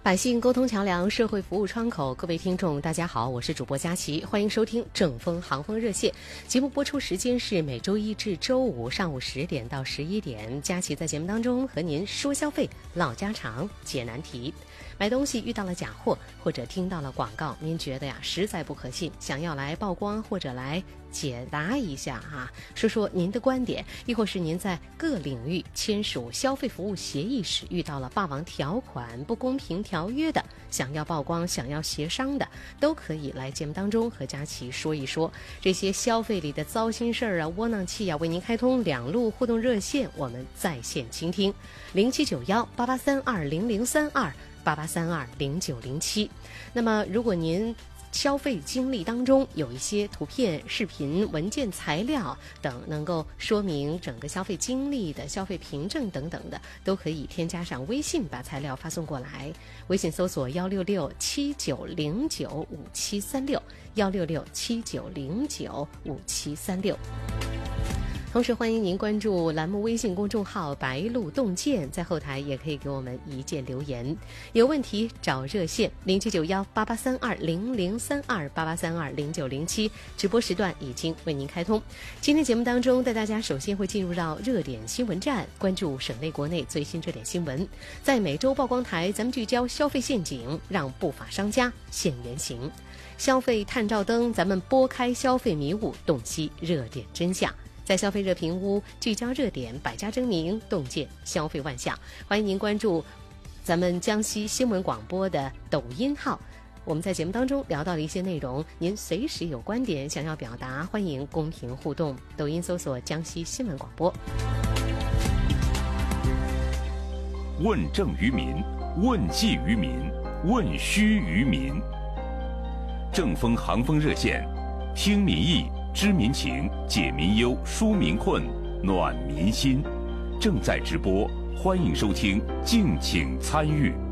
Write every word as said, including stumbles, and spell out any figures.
百姓沟通桥梁，社会服务窗口，各位听众大家好，我是主播佳琪，欢迎收听正风航风热线。节目播出时间是每周一至周五上午十点到十一点，佳琪在节目当中和您说消费、唠家常、解难题。买东西遇到了假货或者听到了广告，您觉得呀实在不可信，想要来曝光或者来解答一下啊，说说您的观点，亦或是您在各领域签署消费服务协议时遇到了霸王条款、不公平条约的，想要曝光、想要协商的，都可以来节目当中和佳琪说一说这些消费里的糟心事儿啊、窝囊气啊，为您开通两路互动热线，我们在线倾听零七九幺八八三二零零三二八八三二零九零七。那么如果您消费经历当中有一些图片、视频、文件、材料等能够说明整个消费经历的消费凭证等等的，都可以添加上微信把材料发送过来。微信搜索幺六六七九零九五七三六幺六六七九零九五七三六。同时欢迎您关注栏目微信公众号白鹿洞见，在后台也可以给我们一键留言，有问题找热线零七九幺八八三二零零三二八八三二零九零七，直播时段已经为您开通。今天节目当中带大家首先会进入到热点新闻站，关注省内国内最新热点新闻。在每周曝光台，咱们聚焦消费陷阱，让不法商家现原形。消费探照灯，咱们拨开消费迷雾，洞悉热点真相。在消费热评屋聚焦热点，百家争鸣，洞见消费万象。欢迎您关注咱们江西新闻广播的抖音号，我们在节目当中聊到的一些内容，您随时有观点想要表达，欢迎公屏互动。抖音搜索江西新闻广播。 问政于民，问计于民，问需于民。正风航风热线，听民意，知民情，解民忧，纾民困，暖民心，正在直播，欢迎收听，敬请参与。